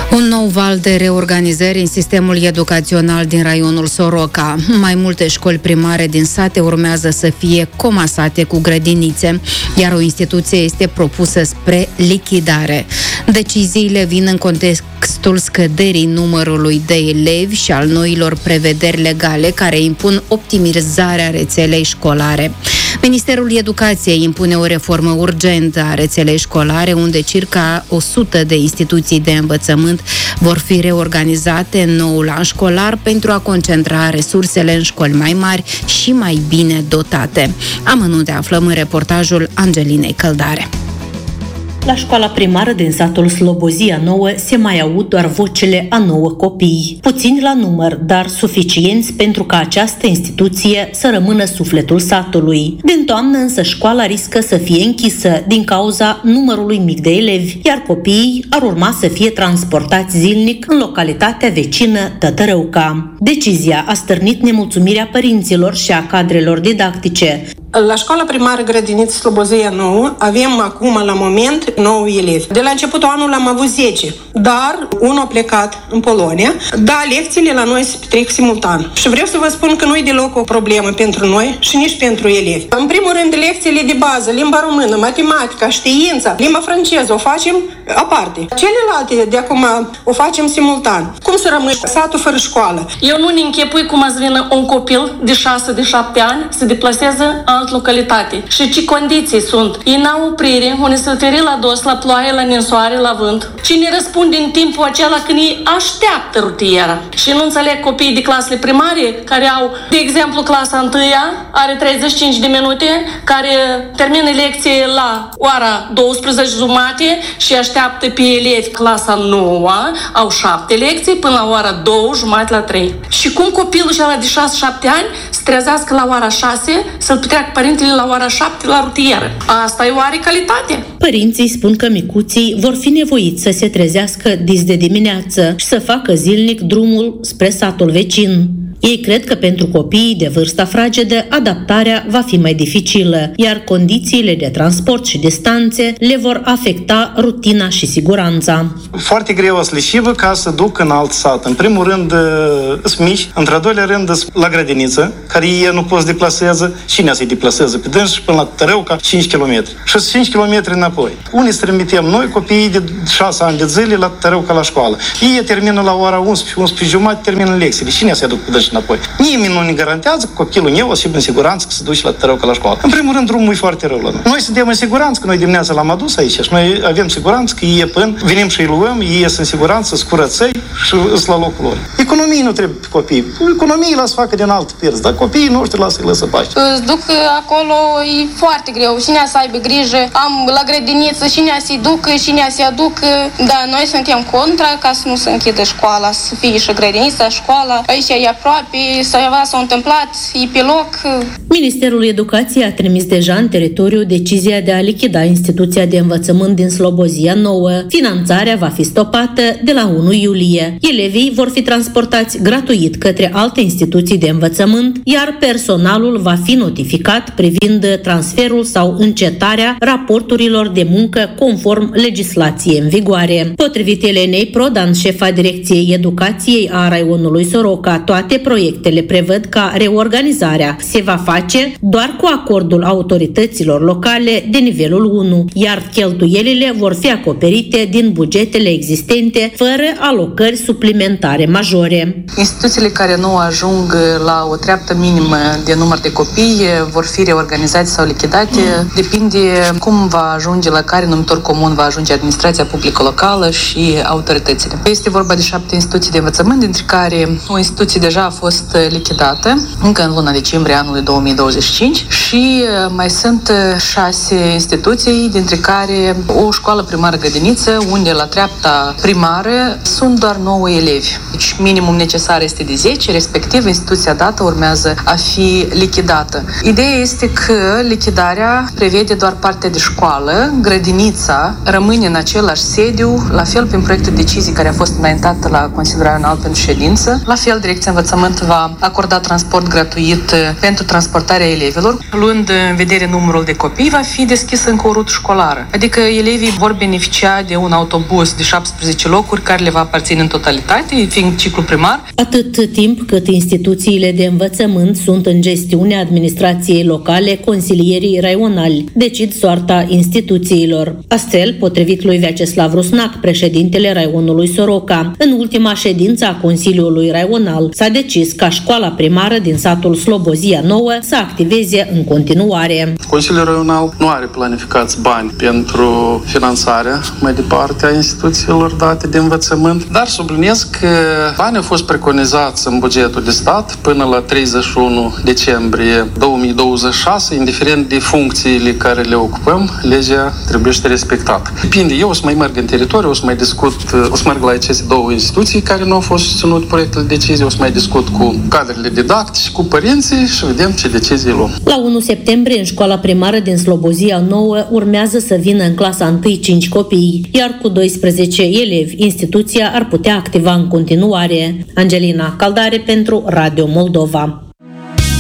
Un nou val de reorganizări în sistemul educațional din raionul Soroca. Mai multe școli primare din sate urmează să fie comasate cu grădinițe, iar o instituție este propusă spre lichidare. Deciziile vin în contextul scăderii numărului de elevi și al noilor prevederi legale care impun optimizarea rețelei școlare. Ministerul Educației impune o reformă urgentă a rețelei școlare, unde circa 100 de instituții de învățământ vor fi reorganizate în noul an școlar pentru a concentra resursele în școli mai mari și mai bine dotate. Amănunte aflăm în reportajul Angelinei Căldare. La școala primară din satul Slobozia Nouă se mai aud doar vocele a 9 copii. Puțini la număr, dar suficienți pentru ca această instituție să rămână sufletul satului. Din toamnă însă școala riscă să fie închisă din cauza numărului mic de elevi, iar copiii ar urma să fie transportați zilnic în localitatea vecină Tătărăuca. Decizia a stârnit nemulțumirea părinților și a cadrelor didactice. La școala primară grădiniță Slobozia Nouă avem acum la moment 9 elevi. De la începutul anului am avut 10, dar unul a plecat în Polonia. Da, lecțiile la noi se petrec simultan. Și vreau să vă spun că nu e deloc o problemă pentru noi și nici pentru elevi. În primul rând, lecțiile de bază, limba română, matematica, știința, limba franceză o facem aparte. Celelalte de acum o facem simultan. Cum să rămâne satul fără școală? Eu nu ne închipui cum să vină un copil de 6-7 ani să deplaseze altă localitate. Și ce condiții sunt? Ei n-au oprire, unde să feri la dos, la ploaie, la ninsoare, la vânt. Cine răspunde în timpul acela când ei așteaptă rutiera? Și nu înțeleg copiii de clasele primare care au, de exemplu, clasa 1 are 35 de minute, care termină lecție la ora 12:30 și așteaptă pe elevi clasa 9, au 7 lecții până la ora 2:30 la 3. Și cum copilul ăla de 6-7 ani se trezească la ora 6 să-l petreacă părintele la ora 7 la rutieră? Asta e oare calitate? Părinții spun că micuții vor fi nevoiți să se trezească dis de dimineață și să facă zilnic drumul spre satul vecin. Ei cred că pentru copiii de vârsta fragedă adaptarea va fi mai dificilă, iar condițiile de transport și distanțe le vor afecta rutina și siguranța. Foarte greu o să le șibă ca să duc în alt sat. În primul rând sunt mici, într-al doilea rând la grădiniță, care ei nu pot să deplaseze. Cine să-i deplaseze? Pe dâns și până la Tărăuca 5 km. Și 5 km înapoi. Unii să trimitem noi copiii de 6 ani de zile la Tărăuca la școală. Ei termină la ora 11:30, termină lecțiile. Cine să-i aduc pe dâns înapoi? Nimeni nu ne garantează că copilul meu o să fie în siguranță că se duce la Tărăuca la școală. În primul rând, drumul e foarte rău la noi. Noi suntem în siguranță, că noi dimineața l-am adus aici și noi avem siguranță că ei până venim și îi luăm, ei ies în siguranță, sunt curăței și sunt la locul lor. Economii nu trebuie pe copii. Economii las facă din alte părți, dar copiii noștri lasă-i lăsă pace. Îți duc acolo, e foarte greu. Cine să aibă grijă, am la grădiniță, cine să-i ducă, cine să-i aducă. Da, noi suntem contra ca să nu se închidă școala, să fie și grădinița, școala. Aici e aproape, ceva s-a întâmplat, e pe loc. Ministerul Educației a trimis deja în teritoriu decizia de a lichida instituția de învățământ din Slobozia Nouă. Finanțarea va fi stopată de la 1 iulie. Elevii vor fi transportați gratuit către alte instituții de învățământ, iar personalul va fi notificat privind transferul sau încetarea raporturilor de muncă conform legislației în vigoare. Potrivit Elenei Prodan, șefa Direcției Educației a raionului Soroca, toate proiectele prevăd ca reorganizarea se va face doar cu acordul autorităților locale de nivelul 1, iar cheltuielile vor fi acoperite din bugetele existente fără alocări suplimentare majore. Instituțiile care nu ajung la o treaptă minimă de număr de copii vor fi reorganizate sau lichidate. Depinde cum va ajunge, la care numitor comun va ajunge administrația publică locală și autoritățile. Este vorba de 7 instituții de învățământ, dintre care o instituție deja a fost lichidată încă în luna decembrie anului 2025 și mai sunt 6 instituții, dintre care o școală primară grădiniță, unde la treapta primară sunt doar 9 elevi. Deci minimum necesar este de 10, respectiv instituția dată urmează a fi lichidată. Ideea este că lichidarea prevede doar partea de școală, grădinița rămâne în același sediu, la fel prin proiectul de decizii care a fost înaintată la Consiliul Raional pentru ședință, la fel Direcția Învățământ învățământ va acorda transport gratuit pentru transportarea elevilor. Luând în vedere numărul de copii, va fi deschisă încă o rută școlară. Adică elevii vor beneficia de un autobuz de 17 locuri care le va aparține în totalitate, fiind ciclu primar. Atât timp cât instituțiile de învățământ sunt în gestiunea administrației locale, consilierii raionali decid soarta instituțiilor. Astfel, potrivit lui Vyacheslav Rusnac, președintele raionului Soroca, în ultima ședință a Consiliului Raional s-a decis ca școala primară din satul Slobozia Nouă să activeze în continuare. Consiliul Raional nu are planificați bani pentru finanțarea mai departe a instituțiilor date de învățământ, dar subliniez că banii au fost preconizați în bugetul de stat până la 31 decembrie 2026, indiferent de funcțiile care le ocupăm, legea trebuie respectată. Depinde, eu o să mai merg în teritoriu, o să mai discut, o să merg la aceste două instituții care nu au fost susținut proiectele de decizie, o să mai discut cu cadrele didactice, cu părinții și vedem ce decizii luăm. La 1 septembrie, în școala primară din Slobozia Nouă, urmează să vină în clasa 1 5 copii, iar cu 12 elevi, instituția ar putea activa în continuare. Angelina Caldare pentru Radio Moldova.